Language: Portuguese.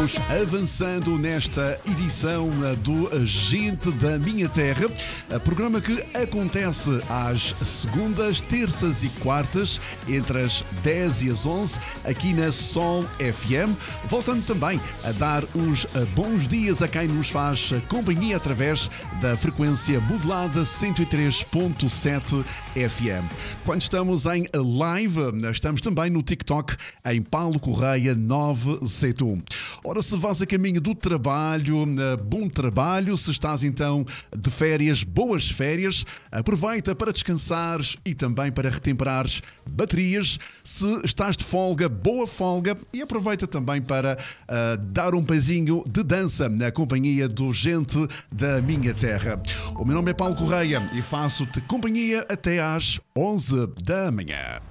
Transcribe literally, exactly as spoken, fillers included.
Vamos avançando nesta edição do Gente da Minha Terra, programa que acontece às segundas, terças e quartas, entre as dez e as onze, aqui na Sol F M, voltando também a dar os bons dias a quem nos faz companhia através da frequência modulada cento e três ponto sete F M. Quando estamos em live, estamos também no TikTok em Paulo Correia nove zeta um. Ora, se vás a caminho do trabalho, bom trabalho. Se estás então de férias, boas férias. Aproveita para descansares e também para retemperares baterias. Se estás de folga, boa folga. E aproveita também para uh, dar um pezinho de dança na companhia do Gente da Minha Terra. O meu nome é Paulo Correia e faço-te companhia até às onze da manhã.